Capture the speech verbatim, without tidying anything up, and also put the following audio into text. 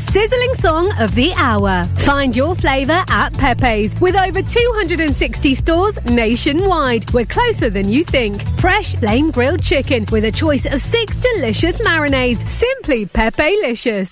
sizzling song of the hour. Find your flavour at Pepe's with over two hundred sixty stores nationwide. We're closer than you think. Fresh flame grilled chicken with a choice of six delicious marinades. Simply Pepe-licious.